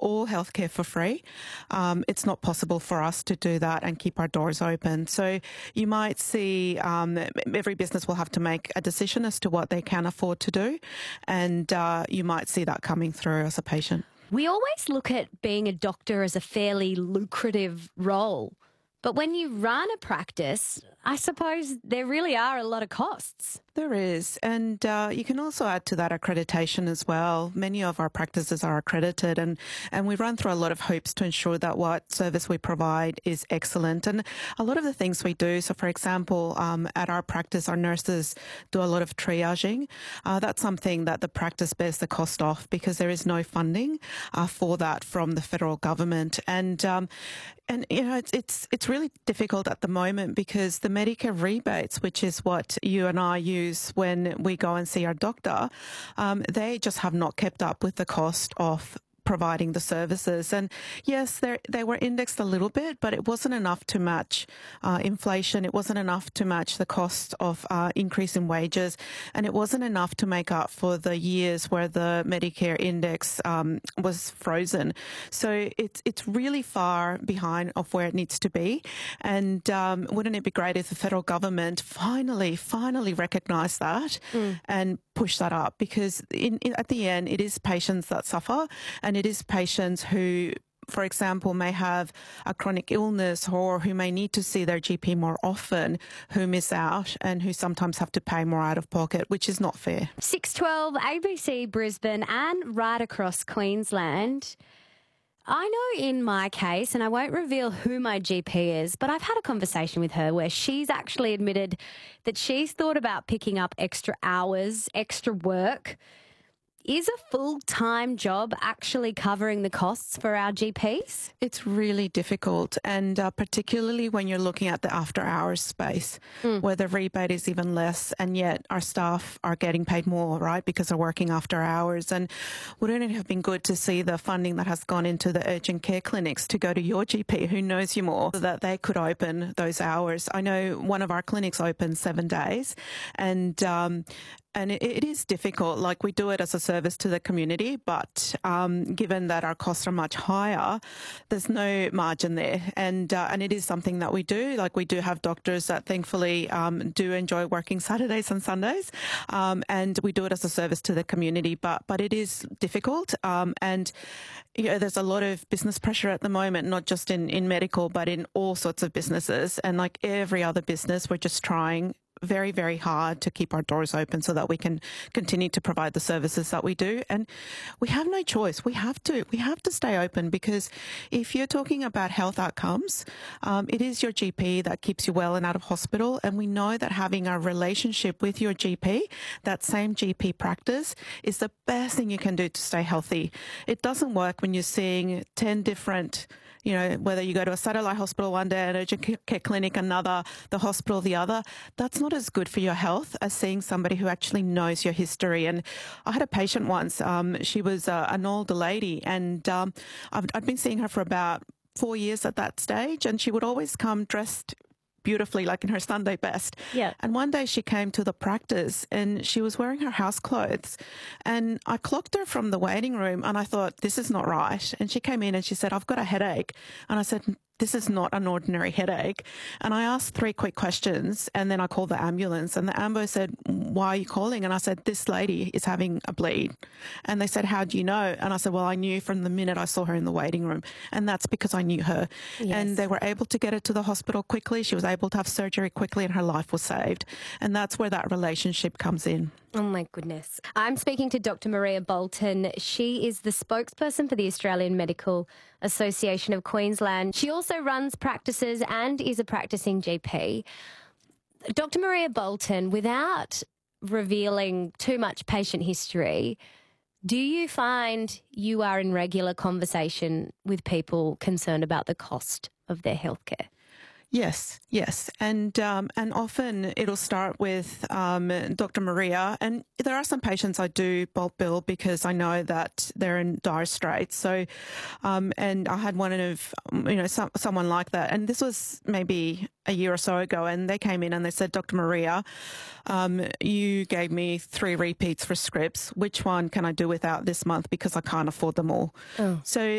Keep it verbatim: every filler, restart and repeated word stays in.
all healthcare for free. Um, it's not possible for us to do that and keep our doors open. So you might see um, every business will have to make a decision as to what they can afford to do, and uh, you might see that coming through as a patient. We always look at being a doctor as a fairly lucrative role, but when you run a practice, I suppose there really are a lot of costs. There is, and uh, you can also add to that accreditation as well. Many of our practices are accredited, and, and we run through a lot of hoops to ensure that what service we provide is excellent. And a lot of the things we do, so for example, um, at our practice, our nurses do a lot of triaging. Uh, that's something that the practice bears the cost of because there is no funding uh, for that from the federal government. And um, and you know, it's it's it's really difficult at the moment because the Medicare rebates, which is what you and I use when we go and see our doctor, um, they just have not kept up with the cost of providing the services. And yes, they were indexed a little bit, but it wasn't enough to match uh, inflation. It wasn't enough to match the cost of uh, increase in wages. And it wasn't enough to make up for the years where the Medicare index um, was frozen. So it's, it's really far behind of where it needs to be. And um, wouldn't it be great if the federal government finally, finally recognised that mm. and push that up? Because in, in, at the end, it is patients that suffer, and it is patients who, for example, may have a chronic illness or who may need to see their G P more often, who miss out and who sometimes have to pay more out of pocket, which is not fair. six twelve A B C Brisbane and right across Queensland. I know in my case, and I won't reveal who my G P is, but I've had a conversation with her where she's actually admitted that she's thought about picking up extra hours, extra work. Is a full-time job actually covering the costs for our G Ps? It's really difficult, and uh, particularly when you're looking at the after-hours space, mm. where the rebate is even less, and yet our staff are getting paid more, right, because they're working after hours. And wouldn't it have been good to see the funding that has gone into the urgent care clinics to go to your G P, who knows you more, so that they could open those hours? I know one of our clinics opens seven days, and um, And it, it is difficult. Like, we do it as a service to the community, but um, given that our costs are much higher, there's no margin there. And uh, and it is something that we do. Like, we do have doctors that thankfully um, do enjoy working Saturdays and Sundays, um, and we do it as a service to the community. But but it is difficult, um, and you know, there's a lot of business pressure at the moment, not just in in medical, but in all sorts of businesses. And like every other business, we're just trying very, very hard to keep our doors open so that we can continue to provide the services that we do. And we have no choice. We have to. We have to stay open, because if you're talking about health outcomes, um, it is your G P that keeps you well and out of hospital. And we know that having a relationship with your G P, that same G P practice, is the best thing you can do to stay healthy. It doesn't work when you're seeing ten different, you know, whether you go to a satellite hospital one day, an urgent care clinic another, the hospital the other. That's not as good for your health as seeing somebody who actually knows your history. And I had a patient once, um, she was uh, an older lady, and um, I've, I'd been seeing her for about four years at that stage, and she would always come dressed beautifully, like in her Sunday best. Yeah. And one day she came to the practice and she was wearing her house clothes, and I clocked her from the waiting room, and I thought, this is not right. And she came in and she said, I've got a headache. And I said, this is not an ordinary headache. And I asked three quick questions, and then I called the ambulance, and the ambo said, why are you calling? And I said, this lady is having a bleed. And they said, how do you know? And I said, well, I knew from the minute I saw her in the waiting room, and that's because I knew her. Yes. And they were able to get her to the hospital quickly. She was able to have surgery quickly, and her life was saved. And that's where that relationship comes in. Oh, my goodness. I'm speaking to Doctor Maria Bolton. She is the spokesperson for the Australian Medical Association of Queensland. She also runs practices and is a practicing G P. Doctor Maria Bolton, without revealing too much patient history, do you find you are in regular conversation with people concerned about the cost of their healthcare? Yes, yes. And um, and often it'll start with um, Doctor Maria. And there are some patients I do bulk bill because I know that they're in dire straits. So, um, and I had one of, you know, some, someone like that. And this was maybe a year or so ago. And they came in and they said, Doctor Maria, um, you gave me three repeats for scripts. Which one can I do without this month because I can't afford them all? Oh. So